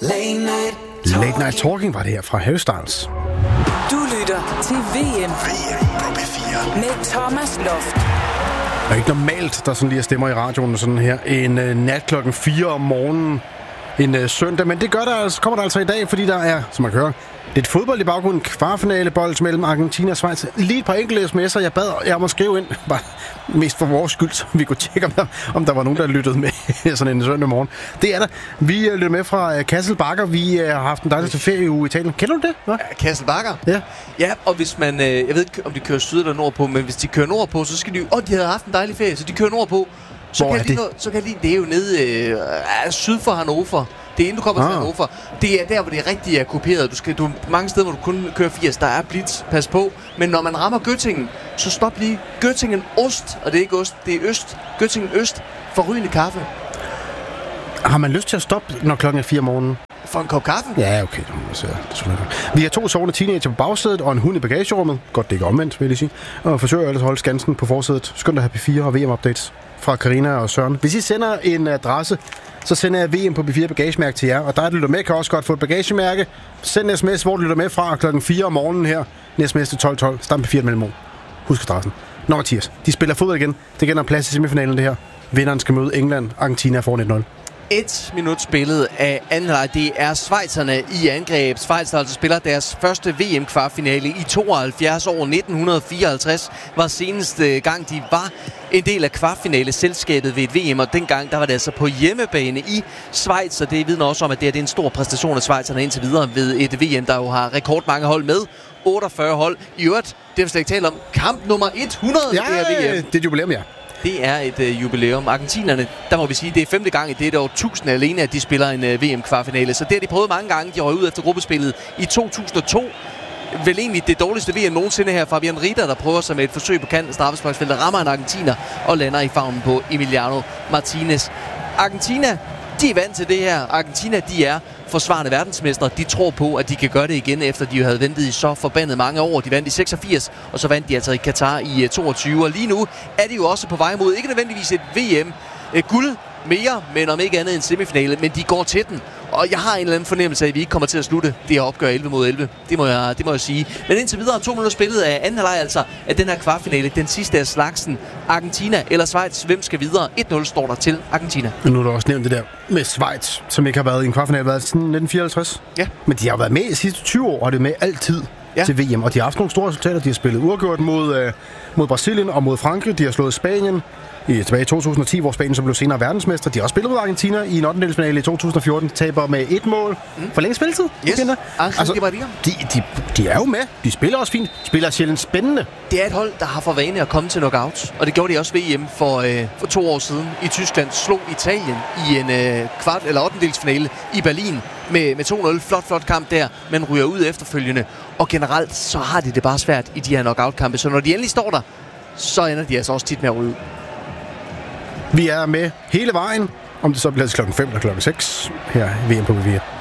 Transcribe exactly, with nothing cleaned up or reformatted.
Late Night Talking. Late Night Talking var det her fra Harry Styles. Du lytter til V M. V M på P fire. Med Thomas Loft. Det er ikke normalt, der sådan lige stemmer i radioen sådan her en uh, nat klokken fire om morgenen en uh, søndag, men det gør der altså, kommer der altså i dag, fordi der er, som man kan høre, lidt fodbold i baggrunden, kvartfinalebold mellem Argentina og Schweiz. Lige et par enkelte sms'er, jeg bad jer om at skrive ind, bare mest for vores skyld, så vi kunne tjekke, om der, om der var nogen, der lyttede med sådan en søndag morgen. Det er der. Vi uh, lytter med fra uh, Kassel Bakker. Vi uh, har haft en dejlig ferie i Italien. Kender du det? Hva? Ja, Kassel Bakker? Ja. Ja, og hvis man, øh, jeg ved ikke, om de kører syd eller nordpå, men hvis de kører nordpå, så skal de jo, åh, de havde haft en dejlig ferie, så de kører nordpå. Så Hvor kan er de det? Nå, så kan de, det er jo nede øh, syd for Hannover. Det er inden du kommer ah. til Hannover. Det er der, hvor det rigtig er kuperet. Du skal, du, mange steder, hvor du kun kører firs, der er blitz. Pas på. Men når man rammer Göttingen, så stop lige. Göttingen Ost, og det er ikke Ost, det er Øst. Göttingen Øst. Forrygende kaffe. Har man lyst til at stoppe, når klokken er fire om morgenen? For en kop kaffe? Ja, okay. Det er vi har to sovende teenager på bagsædet og en hund i bagagerummet. Godt, det ikke omvendt, vil jeg sige. Og forsøger ellers at holde skansen på forsædet. Skønt at have P fire og V M-updates fra Karina og Søren. Hvis I sender en adresse, så sender jeg V M på P fire bagagemærke til jer. Og der, der lytter med, kan også godt få et bagagemærke. Send en sms, hvor du lytter med fra klokken fire om morgenen her. Næste sms til tolv tolv. Stam P fire mellemrum. Husk adressen. Nå, Mathias. De spiller fodbold igen. Det gælder plads i semifinalen, det her. Vinderen skal møde England. Argentina får et nul. Et minut spillet af anden leg. Det er schweizerne i angreb. Schweiz altså spiller deres første V M-kvartfinale i tooghalvfjerds år. nitten fireoghalvtreds var seneste gang, de var en del af kvartfinale-selskabet ved et V M, og dengang der var det altså på hjemmebane i Schweiz, og det vidner også om, at det er en stor præstation af schweizerne indtil videre ved et V M, der jo har rekordmange hold med. otteogfyrre hold. I øvrigt, det har vi slet ikke talt om, kamp nummer hundrede ja, i det her V M. det er et jubilæum, ja. Det er et øh, jubilæum. Argentinerne, der må vi sige, det er femte gang i det år tusind alene, at de spiller en øh, V M-kvartfinale. Så det har de prøvet mange gange. De røg ud efter gruppespillet i to tusind og to. Vel egentlig det dårligste V M nogensinde her. Fabian Rieder, der prøver sig med et forsøg på kanten af straffesparksfeltet, rammer en argentiner og lander i favnen på Emiliano Martinez. Argentina, de er vant til det her. Argentina, de er forsvarende verdensmestre. De tror på, at de kan gøre det igen, efter de jo havde ventet i så forbandet mange år. De vandt i seksogfirs, og så vandt de altså i Katar i toogtyve. Og lige nu er de jo også på vej mod ikke nødvendigvis et V M-guld mere, men om ikke andet en semifinale, men de går til den. Og jeg har en eller anden fornemmelse af, at vi ikke kommer til at slutte det her opgør elleve mod elleve. Det må jeg, det må jeg sige. Men indtil videre to minutter spillet af anden halvleg, altså at den her kvartfinale, den sidste af slagsen. Argentina eller Schweiz, hvem skal videre? et nul står der til Argentina. Men nu har du også nævnt det der med Schweiz, som ikke har været i en kvartfinale, været siden nitten fireoghalvtreds. Ja. Men de har været med i de sidste tyve år, og det er med altid ja. til V M. Og de har haft nogle store resultater. De har spillet uafgjort mod, øh, mod Brasilien og mod Frankrig. De har slået Spanien i tilbage i to tusind og ti, hvor Spanien så blev senere verdensmester. De har også spillet mod Argentina i en ottendedelsfinale i to tusind og fjorten. Taber med et mål. Mm. For længe spilletid. Yes. Altså, de, de, de er jo med. De spiller også fint. Spiller sjældent spændende. Det er et hold, der har for vane at komme til knockout. Og det gjorde de også V M for, øh, for to år siden i Tyskland. Slog Italien i en øh, kvart- eller ottendedelsfinale i Berlin med, med to nul. Flot, flot kamp der, men ryger ud efterfølgende. Og generelt så har de det bare svært i de her knockout-kampe. Så når de endelig står der, så ender de altså også tit med at ryge ud. Vi er med hele vejen, om det så bliver til klokken fem eller klokken seks her i V M på P fire.